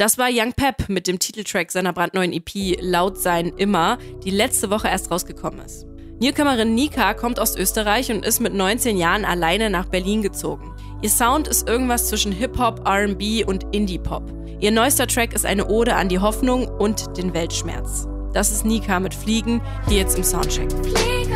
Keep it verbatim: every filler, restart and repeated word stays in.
Das war Young Pep mit dem Titeltrack seiner brandneuen E P Laut sein immer, die letzte Woche erst rausgekommen ist. Newcomerin Nika kommt aus Österreich und ist mit neunzehn Jahren alleine nach Berlin gezogen. Ihr Sound ist irgendwas zwischen Hip-Hop, R and B und Indie-Pop. Ihr neuester Track ist eine Ode an die Hoffnung und den Weltschmerz. Das ist Nika mit Fliegen, hier jetzt im Soundcheck.